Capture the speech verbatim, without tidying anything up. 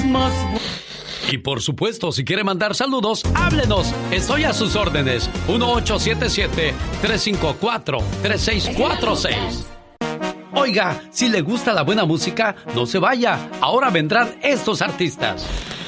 más. Y por supuesto, si quiere mandar saludos, háblenos. Estoy a sus órdenes. uno ocho siete siete, tres cinco cuatro, tres seis cuatro seis. Oiga, si le gusta la buena música, no se vaya. Ahora vendrán estos artistas.